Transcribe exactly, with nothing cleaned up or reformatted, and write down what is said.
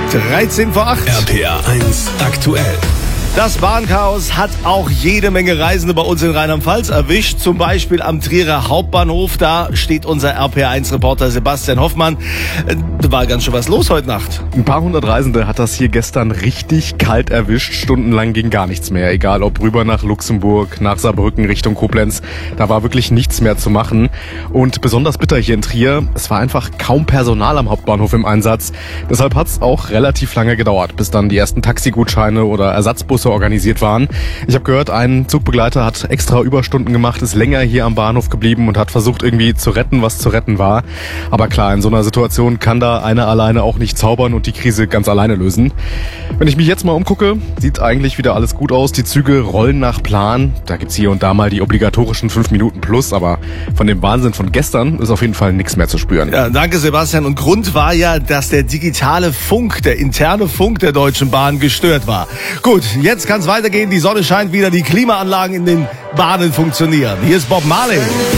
dreizehn vor acht. R P R eins aktuell. Das Bahnchaos hat auch jede Menge Reisende bei uns in Rheinland-Pfalz erwischt. Zum Beispiel am Trierer Hauptbahnhof. Da steht unser R P R eins Reporter Sebastian Hoffmann. Da war ganz schön was los heute Nacht. Ein paar hundert Reisende hat das hier gestern richtig kalt erwischt. Stundenlang ging gar nichts mehr. Egal ob rüber nach Luxemburg, nach Saarbrücken, Richtung Koblenz. Da war wirklich nichts mehr zu machen. Und besonders bitter hier in Trier, es war einfach kaum Personal am Hauptbahnhof im Einsatz. Deshalb hat es auch relativ lange gedauert, bis dann die ersten Taxigutscheine oder Ersatzbusse organisiert waren. Ich habe gehört, ein Zugbegleiter hat extra Überstunden gemacht, ist länger hier am Bahnhof geblieben und hat versucht irgendwie zu retten, was zu retten war. Aber klar, in so einer Situation kann da einer alleine auch nicht zaubern und die Krise ganz alleine lösen. Wenn ich mich jetzt mal umgucke, sieht eigentlich wieder alles gut aus. Die Züge rollen nach Plan. Da gibt's hier und da mal die obligatorischen fünf Minuten plus, aber von dem Wahnsinn von gestern ist auf jeden Fall nichts mehr zu spüren. Ja, danke Sebastian. Und Grund war ja, dass der digitale Funk, der interne Funk der Deutschen Bahn gestört war. Gut, jetzt kann es weitergehen. Die Sonne scheint wieder, die Klimaanlagen in den Bahnen funktionieren. Hier ist Bob Marley.